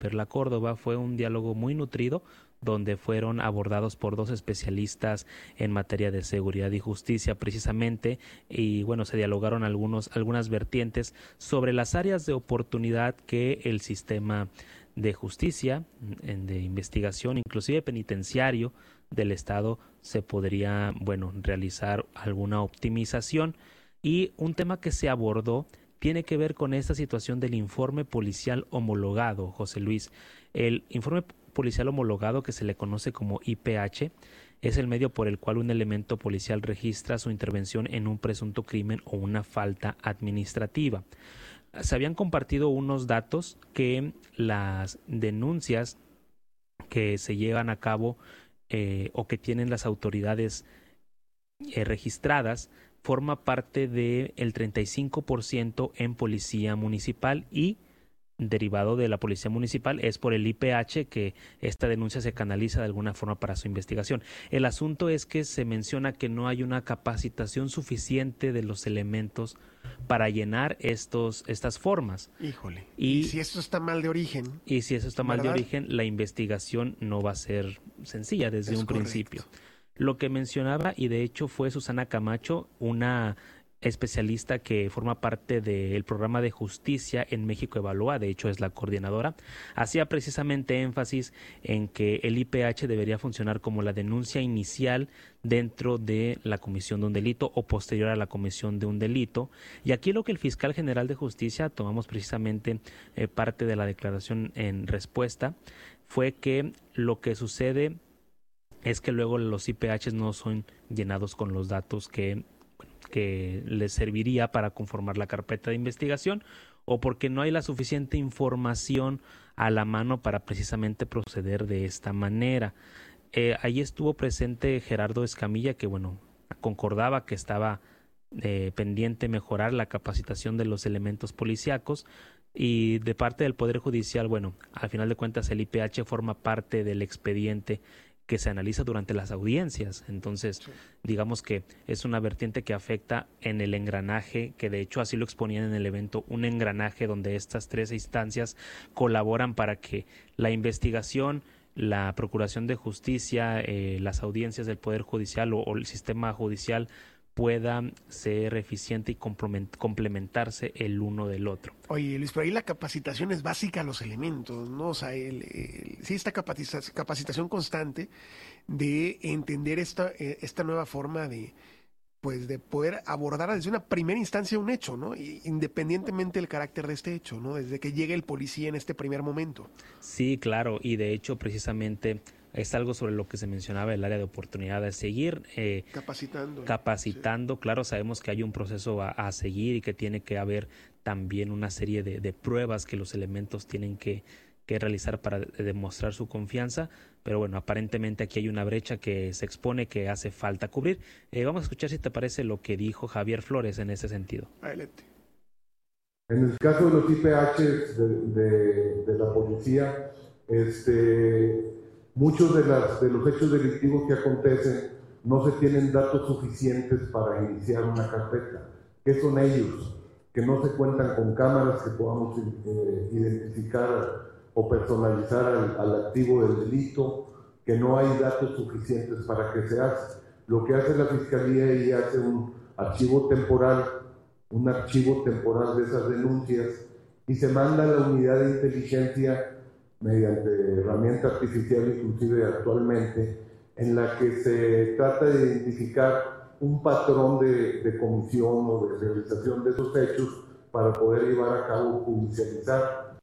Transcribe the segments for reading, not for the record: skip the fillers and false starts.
Perla Córdoba. Fue un diálogo muy nutrido donde fueron abordados por dos especialistas en materia de seguridad y justicia precisamente, y bueno, se dialogaron algunas vertientes sobre las áreas de oportunidad que el sistema de justicia, de investigación, inclusive penitenciario del Estado se podría, bueno, realizar alguna optimización. Y un tema que se abordó tiene que ver con esta situación del informe policial homologado, José Luis. El informe policial homologado, que se le conoce como IPH, es el medio por el cual un elemento policial registra su intervención en un presunto crimen o una falta administrativa. Se habían compartido unos datos que las denuncias que se llevan a cabo o que tienen las autoridades registradas forma parte del 35% en policía municipal, y derivado de la policía municipal es por el IPH que esta denuncia se canaliza de alguna forma para su investigación. El asunto es que se menciona que no hay una capacitación suficiente de los elementos para llenar estas formas. Híjole. Y si esto está mal de origen. Y si eso está mal de ¿verdad? origen, la investigación no va a ser sencilla desde un principio. Lo que mencionaba, y de hecho fue Susana Camacho, una especialista que forma parte del programa de justicia en México Evalúa, de hecho es la coordinadora, hacía precisamente énfasis en que el IPH debería funcionar como la denuncia inicial dentro de la comisión de un delito o posterior a la comisión de un delito. Y aquí lo que el fiscal general de justicia, tomamos precisamente parte de la declaración en respuesta, fue que lo que sucede es que luego los IPHs no son llenados con los datos que les serviría para conformar la carpeta de investigación, o porque no hay la suficiente información a la mano para precisamente proceder de esta manera. Ahí estuvo presente Gerardo Escamilla, que bueno, concordaba que estaba pendiente mejorar la capacitación de los elementos policíacos. Y de parte del Poder Judicial, bueno, al final de cuentas el IPH forma parte del expediente que se analiza durante las audiencias. Entonces, digamos que es una vertiente que afecta en el engranaje, que de hecho así lo exponían en el evento, un engranaje donde estas tres instancias colaboran para que la investigación, la Procuración de Justicia, las audiencias del Poder Judicial o el sistema judicial pueda ser eficiente y complementarse el uno del otro. Oye, Luis, pero ahí la capacitación es básica a los elementos, ¿no? O sea, sí, esta capacitación constante de entender esta nueva forma de poder abordar desde una primera instancia un hecho, ¿no? Independientemente del carácter de este hecho, ¿no? Desde que llegue el policía en este primer momento. Sí, claro, y de hecho precisamente es algo sobre lo que se mencionaba, el área de oportunidad de seguir capacitando. Sí. Claro, sabemos que hay un proceso a seguir y que tiene que haber también una serie de pruebas que los elementos tienen que realizar para demostrar su confianza, pero bueno, aparentemente aquí hay una brecha que se expone que hace falta cubrir. Vamos a escuchar, si te parece, lo que dijo Javier Flores en ese sentido. Adelante. En el caso de los IPH de la policía, muchos de los hechos delictivos que acontecen no se tienen datos suficientes para iniciar una carpeta. ¿Qué son ellos? Que no se cuentan con cámaras que podamos identificar o personalizar al activo del delito, que no hay datos suficientes para que se haga. Lo que hace la Fiscalía y hace un archivo temporal de esas denuncias y se manda a la unidad de inteligencia mediante herramienta artificial inclusive actualmente, en la que se trata de identificar un patrón de comisión o de realización de esos hechos para poder llevar a cabo judicializar.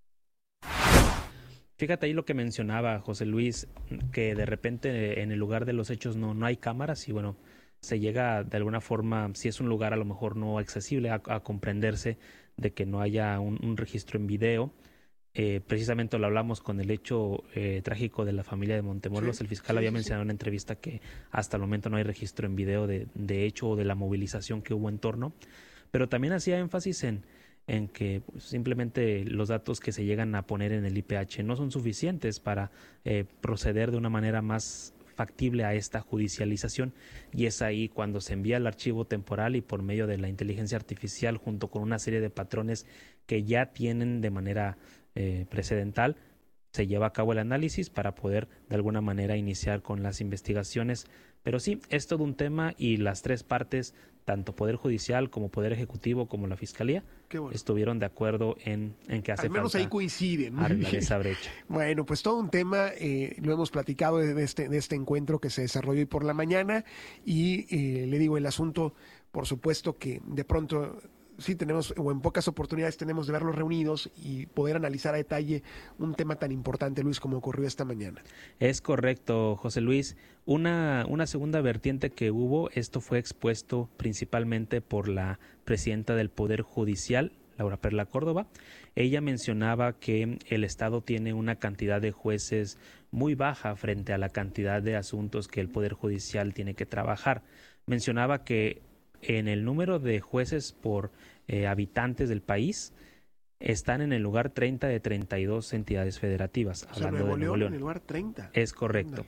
Fíjate ahí lo que mencionaba José Luis, que de repente en el lugar de los hechos no hay cámaras y bueno, se llega de alguna forma, si es un lugar a lo mejor no accesible a comprenderse de que no haya un registro en video. Precisamente lo hablamos con el hecho trágico de la familia de Montemorelos. Sí, el fiscal había mencionado en una entrevista que hasta el momento no hay registro en video de hecho o de la movilización que hubo en torno, pero también hacía énfasis en que simplemente los datos que se llegan a poner en el IPH no son suficientes para proceder de una manera más factible a esta judicialización, y es ahí cuando se envía el archivo temporal y por medio de la inteligencia artificial junto con una serie de patrones que ya tienen de manera precedental, se lleva a cabo el análisis para poder de alguna manera iniciar con las investigaciones. Pero sí, es todo un tema y las tres partes, tanto Poder Judicial como Poder Ejecutivo como la Fiscalía, estuvieron de acuerdo en que hace al menos falta ahí coinciden arreglar esa brecha. Bueno, pues todo un tema, lo hemos platicado de este encuentro que se desarrolló hoy por la mañana y le digo, el asunto, por supuesto que de pronto sí tenemos, o en pocas oportunidades tenemos de verlos reunidos y poder analizar a detalle un tema tan importante, Luis, como ocurrió esta mañana. Es correcto, José Luis. Una segunda vertiente que hubo, esto fue expuesto principalmente por la presidenta del Poder Judicial, Laura Perla Córdoba. Ella mencionaba que el Estado tiene una cantidad de jueces muy baja frente a la cantidad de asuntos que el Poder Judicial tiene que trabajar. Mencionaba que en el número de jueces por habitantes del país están en el lugar 30 de 32 entidades federativas. O sea, hablando de Nuevo León. En el lugar 30. Es correcto.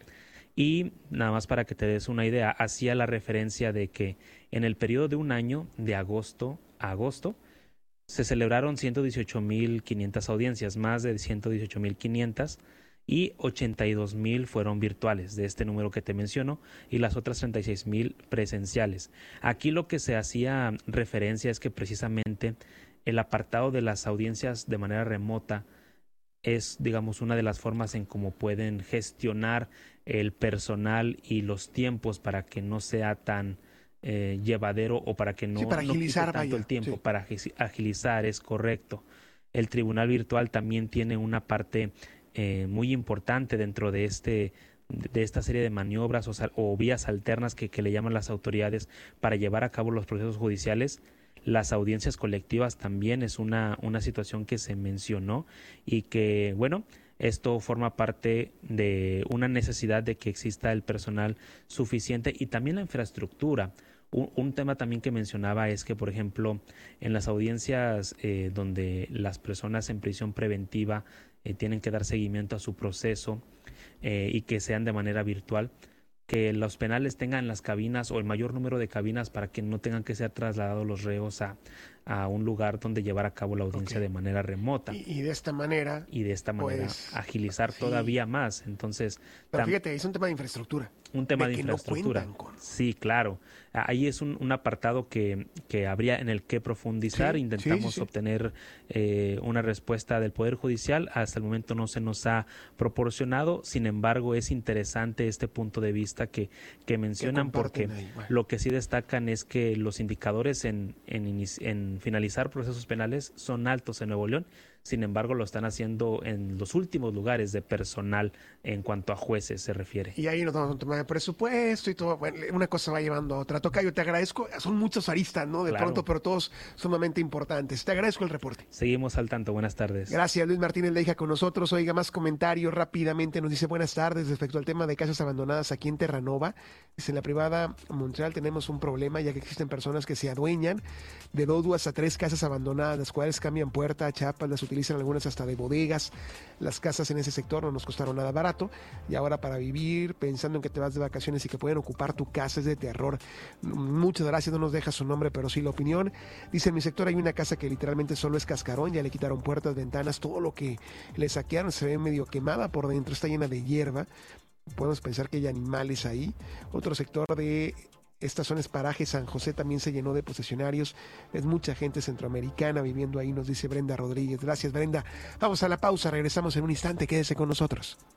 Y nada más para que te des una idea, hacía la referencia de que en el periodo de un año, de agosto a agosto, se celebraron 118.500 audiencias, más de 118.500, y 82.000 fueron virtuales de este número que te menciono y las otras 36.000 presenciales. Aquí lo que se hacía referencia es que precisamente el apartado de las audiencias de manera remota es, digamos, una de las formas en cómo pueden gestionar el personal y los tiempos para que no sea tan llevadero o para que no, para agilizar, no quite tanto el tiempo, para agilizar, es correcto. El tribunal virtual también tiene una parte muy importante dentro de esta serie de maniobras o vías alternas que le llaman las autoridades para llevar a cabo los procesos judiciales. Las audiencias colectivas también es una situación que se mencionó y que, bueno, esto forma parte de una necesidad de que exista el personal suficiente y también la infraestructura. Un tema también que mencionaba es que, por ejemplo, en las audiencias donde las personas en prisión preventiva tienen que dar seguimiento a su proceso y que sean de manera virtual, que los penales tengan las cabinas o el mayor número de cabinas para que no tengan que ser trasladados los reos a un lugar donde llevar a cabo la audiencia de manera remota. Y de esta manera... pues, agilizar todavía más. Entonces, pero fíjate, es un tema de infraestructura. Un tema de infraestructura. No cuentan con... Sí, claro. Ahí es un apartado que habría en el que profundizar. Intentamos obtener una respuesta del Poder Judicial. Hasta el momento no se nos ha proporcionado. Sin embargo, es interesante este punto de vista que mencionan, porque lo que sí destacan es que los indicadores en finalizar procesos penales son altos en Nuevo León. Sin embargo, lo están haciendo en los últimos lugares de personal en cuanto a jueces se refiere. Y ahí nos vamos a un tema de presupuesto y todo. Bueno, una cosa va llevando a otra. Tocayo, te agradezco. Son muchos aristas, ¿no? De pronto, pero todos sumamente importantes. Te agradezco el reporte. Seguimos al tanto. Buenas tardes. Gracias, Luis Martínez Leija con nosotros. Oiga, más comentarios rápidamente. Nos dice buenas tardes respecto al tema de casas abandonadas aquí en Terranova. Dice, en la privada Montreal tenemos un problema, ya que existen personas que se adueñan de 2 a 3 casas abandonadas, las cuales cambian puerta, chapas, las utilizan algunas hasta de bodegas. Las casas en ese sector no nos costaron nada barato y ahora para vivir pensando en que te vas de vacaciones y que pueden ocupar tu casa es de terror. Muchas gracias, no nos deja su nombre, pero sí la opinión. Dice, en mi sector hay una casa que literalmente solo es cascarón, ya le quitaron puertas, ventanas, todo lo que le saquearon se ve medio quemada por dentro, está llena de hierba. Podemos pensar que hay animales ahí. Otro sector de esta zona es paraje San José, también se llenó de posesionarios. Es mucha gente centroamericana viviendo ahí, nos dice Brenda Rodríguez. Gracias, Brenda. Vamos a la pausa, regresamos en un instante, quédese con nosotros.